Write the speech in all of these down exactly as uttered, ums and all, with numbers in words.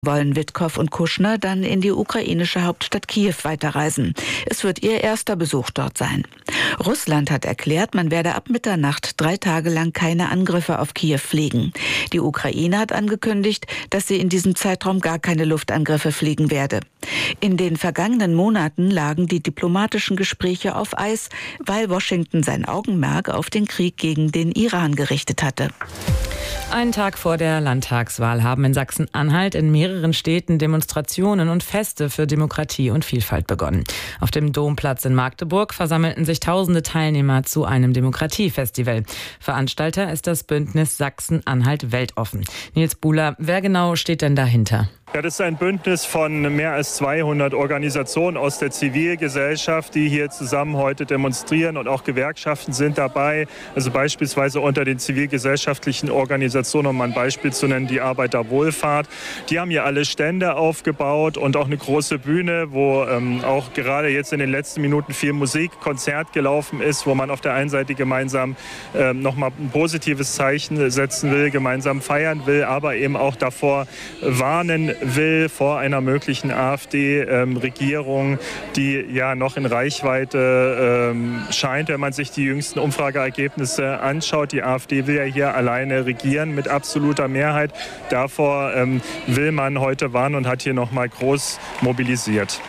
wollen Witkow und Kuschner dann in die ukrainische Hauptstadt Kiew weiterreisen. Es wird ihr erster Besuch dort sein. Russland hat erklärt, man werde ab Mitternacht drei Tage lang keine Angriffe auf Kiew fliegen. Die Ukraine hat angekündigt, dass sie in diesem Zeitraum gar keine Luftangriffe fliegen werde. In den vergangenen Monaten lagen die diplomatischen Gespräche auf Eis, weil Washington sein Augenmerk auf den Krieg gegen den Iran gerichtet hatte. Einen Tag vor der Landtagswahl haben in Sachsen-Anhalt in mehreren Städten Demonstrationen und Feste für Demokratie und Vielfalt begonnen. Auf dem Domplatz in Magdeburg versammelten sich tausende Teilnehmer zu einem Demokratiefestival. Veranstalter ist das Bündnis Sachsen-Anhalt weltoffen. Nils Buhler, wer genau steht denn dahinter? Ja, das ist ein Bündnis von mehr als zweihundert Organisationen aus der Zivilgesellschaft, die hier zusammen heute demonstrieren, und auch Gewerkschaften sind dabei. Also beispielsweise unter den zivilgesellschaftlichen Organisationen, um mal ein Beispiel zu nennen, die Arbeiterwohlfahrt. Die haben hier alle Stände aufgebaut und auch eine große Bühne, wo ähm, auch gerade jetzt in den letzten Minuten viel Musik, Konzert gelaufen ist, wo man auf der einen Seite gemeinsam ähm, nochmal ein positives Zeichen setzen will, gemeinsam feiern will, aber eben auch davor warnen will vor einer möglichen AfD-Regierung, die ja noch in Reichweite ähm, scheint, wenn man sich die jüngsten Umfrageergebnisse anschaut. Die AfD will ja hier alleine regieren mit absoluter Mehrheit. Davor ähm, will man heute warnen und hat hier noch mal groß mobilisiert.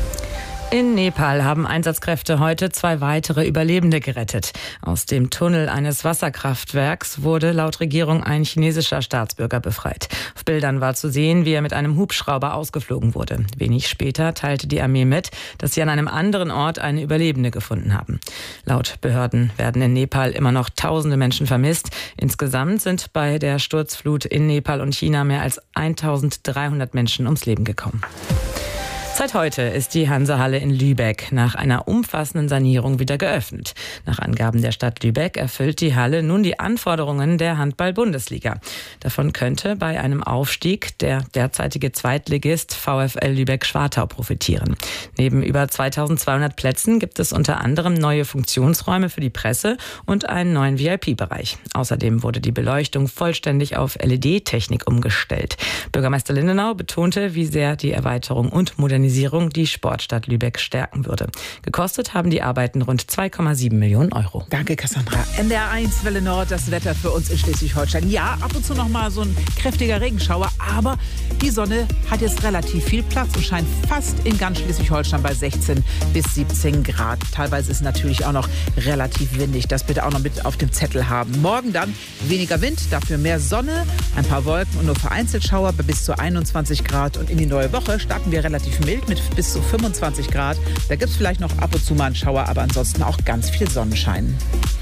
In Nepal haben Einsatzkräfte heute zwei weitere Überlebende gerettet. Aus dem Tunnel eines Wasserkraftwerks wurde laut Regierung ein chinesischer Staatsbürger befreit. Auf Bildern war zu sehen, wie er mit einem Hubschrauber ausgeflogen wurde. Wenig später teilte die Armee mit, dass sie an einem anderen Ort eine Überlebende gefunden haben. Laut Behörden werden in Nepal immer noch tausende Menschen vermisst. Insgesamt sind bei der Sturzflut in Nepal und China mehr als eintausenddreihundert Menschen ums Leben gekommen. Seit heute ist die Hansehalle in Lübeck nach einer umfassenden Sanierung wieder geöffnet. Nach Angaben der Stadt Lübeck erfüllt die Halle nun die Anforderungen der Handball-Bundesliga. Davon könnte bei einem Aufstieg der derzeitige Zweitligist VfL Lübeck-Schwartau profitieren. Neben über zweitausendzweihundert Plätzen gibt es unter anderem neue Funktionsräume für die Presse und einen neuen V I P-Bereich. Außerdem wurde die Beleuchtung vollständig auf L E D-Technik umgestellt. Bürgermeister Lindenau betonte, wie sehr die Erweiterung und Modernisierung die Sportstadt Lübeck stärken würde. Gekostet haben die Arbeiten rund zwei Komma sieben Millionen Euro. Danke, Cassandra. N D R eins Welle Nord, das Wetter für uns in Schleswig-Holstein. Ja, ab und zu noch mal so ein kräftiger Regenschauer, aber die Sonne hat jetzt relativ viel Platz und scheint fast in ganz Schleswig-Holstein bei sechzehn bis siebzehn Grad. Teilweise ist es natürlich auch noch relativ windig. Das bitte auch noch mit auf dem Zettel haben. Morgen dann weniger Wind, dafür mehr Sonne, ein paar Wolken und nur vereinzelt Schauer bei bis zu einundzwanzig Grad. Und in die neue Woche starten wir relativ mild mit bis zu fünfundzwanzig Grad. Da gibt es vielleicht noch ab und zu mal einen Schauer, aber ansonsten auch ganz viel Sonnenschein.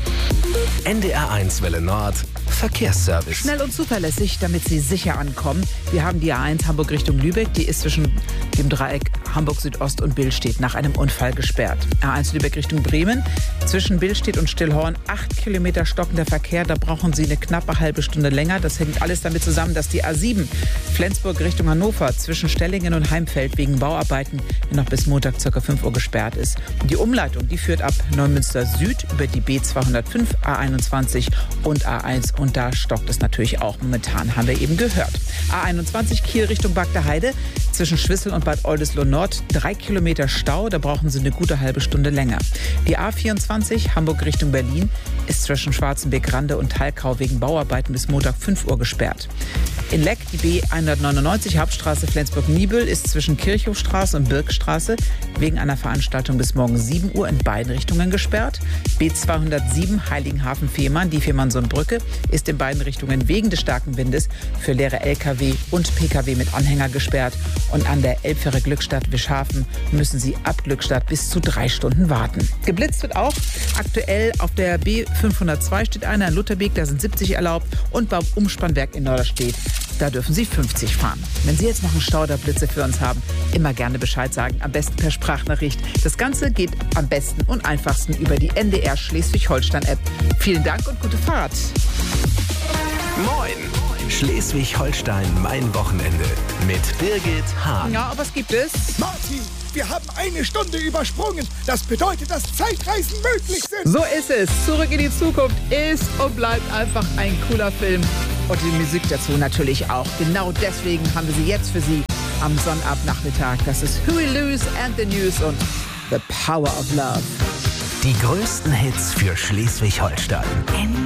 N D R eins Welle Nord Verkehrsservice. Schnell und zuverlässig, damit Sie sicher ankommen. Wir haben die A eins Hamburg Richtung Lübeck. Die ist zwischen dem Dreieck Hamburg Südost und Billstedt nach einem Unfall gesperrt. A eins Lübeck Richtung Bremen. Zwischen Billstedt und Stillhorn acht Kilometer stockender Verkehr. Da brauchen Sie eine knappe halbe Stunde länger. Das hängt alles damit zusammen, dass die A sieben Flensburg Richtung Hannover zwischen Stellingen und Heimfeld wegen Bauarbeiten noch bis Montag ca. fünf Uhr gesperrt ist. Die Umleitung, die führt ab Neumünster Süd über die B zweihundertfünf, A einundzwanzig und A eins. Und da stockt es natürlich auch momentan, haben wir eben gehört. A einundzwanzig Kiel Richtung Bagdeheide. Zwischen Schwissel und Bad Oldesloe Nord drei Kilometer Stau. Da brauchen Sie eine gute halbe Stunde länger. Die A vierundzwanzig Hamburg Richtung Berlin ist zwischen Schwarzenbeck-Rande und Talkau wegen Bauarbeiten bis Montag fünf Uhr gesperrt. In Leck die B hundertneunundneunzig Hauptstraße Flensburg-Niebüll ist zwischen Kirchhofstraße und Birkstraße wegen einer Veranstaltung bis morgen sieben Uhr in beiden Richtungen gesperrt. B zweihundertsieben Heiligenhafen-Fehmarn, die Fehmarnsundbrücke, ist in beiden Richtungen wegen des starken Windes für leere L K W und P K W mit Anhänger gesperrt. Und an der Elbfähre Glückstadt-Wischhafen müssen Sie ab Glückstadt bis zu drei Stunden warten. Geblitzt wird auch. Aktuell auf der B fünfhundertzwei steht einer in Lutherbeek, da sind siebzig erlaubt. Und beim Umspannwerk in Norderstedt, da dürfen Sie fünfzig fahren. Wenn Sie jetzt noch einen Stau oder Blitze für uns haben, immer gerne Bescheid sagen. Am besten per Sprachnachricht. Das Ganze geht am besten und einfachsten über die N D R Schleswig-Holstein-App. Vielen Dank und gute Fahrt. Moin! Schleswig-Holstein, mein Wochenende mit Birgit Hahn. Ja, aber was gibt es? Martin, wir haben eine Stunde übersprungen. Das bedeutet, dass Zeitreisen möglich sind. So ist es. Zurück in die Zukunft ist und bleibt einfach ein cooler Film. Und die Musik dazu natürlich auch. Genau deswegen haben wir sie jetzt für Sie am Sonnabendnachmittag. Das ist Huey Lewis and the News und The Power of Love. Die größten Hits für Schleswig-Holstein.